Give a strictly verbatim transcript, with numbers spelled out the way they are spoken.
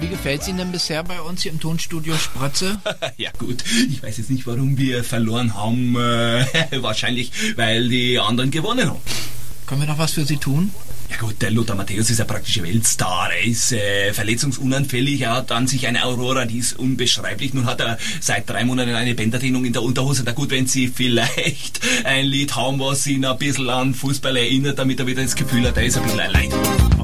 wie gefällt's Ihnen denn bisher bei uns hier im Tonstudio Spratze? Ja gut, ich weiß jetzt nicht, warum wir verloren haben. Äh, wahrscheinlich, weil die anderen gewonnen haben. Können wir noch was für Sie tun? Ja gut, der Lothar Matthäus ist ein praktischer Weltstar. Er ist äh, verletzungsunanfällig. Er hat an sich eine Aurora, die ist unbeschreiblich. Nun hat er seit drei Monaten eine Bänderdehnung in der Unterhose. Na gut, wenn Sie vielleicht ein Lied haben, was ihn ein bisschen an Fußball erinnert, damit er wieder das Gefühl hat, er ist ein bisschen allein.